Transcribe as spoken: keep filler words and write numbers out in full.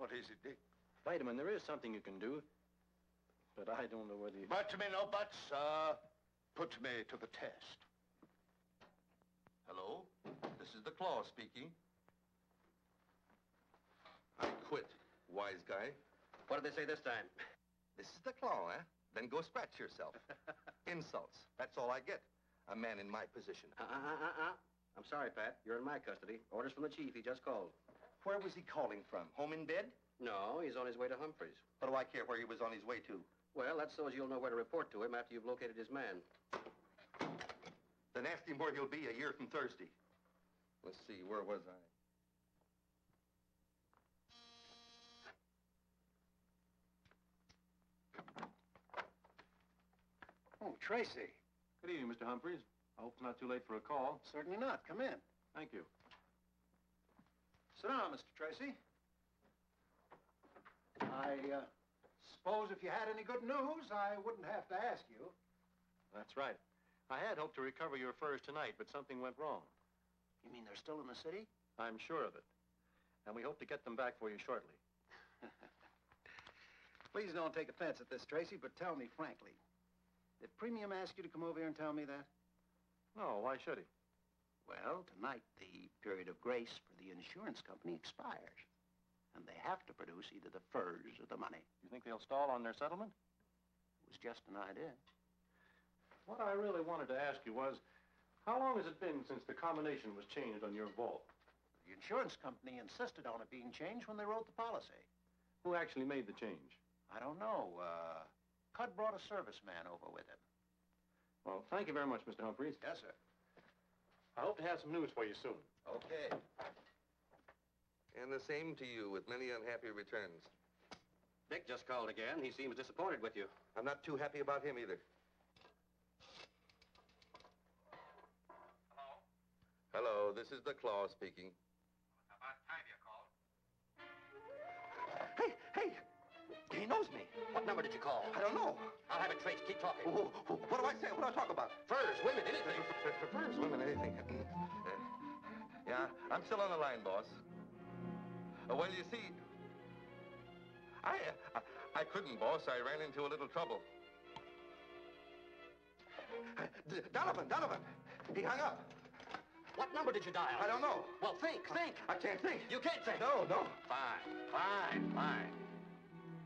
What is it, Dick? Vitamin, there is something you can do, but I don't know whether you... But me no buts, uh, put me to the test. Hello? This is the Claw speaking. I quit, wise guy. What did they say this time? This is the Claw, eh? Then go scratch yourself. Insults. That's all I get. A man in my position. Uh-uh-uh-uh. I'm sorry, Pat. You're in my custody. Orders from the chief. He just called. Where was he calling from? Home in bed? No, he's on his way to Humphreys. What do I care where he was on his way to? Well, that's so as you'll know where to report to him after you've located his man. Then ask him where he'll be a year from Thursday. Let's see, where was I? Oh, Tracy. Good evening, Mister Humphreys. I hope it's not too late for a call. Certainly not. Come in. Thank you. Sit down, Mister Tracy. I uh, suppose if you had any good news, I wouldn't have to ask you. That's right. I had hoped to recover your furs tonight, but something went wrong. You mean they're still in the city? I'm sure of it. And we hope to get them back for you shortly. Please don't take offense at this, Tracy, but tell me frankly. Did Premium ask you to come over here and tell me that? No, why should he? Well, tonight the period of grace for the insurance company expires. And they have to produce either the furs or the money. You think they'll stall on their settlement? It was just an idea. What I really wanted to ask you was, how long has it been since the combination was changed on your vault? The insurance company insisted on it being changed when they wrote the policy. Who actually made the change? I don't know. Uh, Cud brought a serviceman over with him. Well, thank you very much, Mister Humphreys. Yes, sir. I hope to have some news for you soon. Okay. And the same to you, with many unhappy returns. Dick just called again. He seems disappointed with you. I'm not too happy about him either. Hello? Hello, this is the Claw speaking. About time you called. Hey, hey! He knows me. What number did you call? I don't know. I'll have it traced. Keep talking. Oh, oh, what do I say? What do I talk about? Furs, women, anything. For furs, women, anything. Uh, yeah, I'm still on the line, boss. Uh, well, you see, I, I, I couldn't, boss. I ran into a little trouble. Uh, D Donovan, Donovan, he hung up. What number did you dial? I don't know. Well, think, think. I can't think. You can't think. No, no. Fine, fine, fine.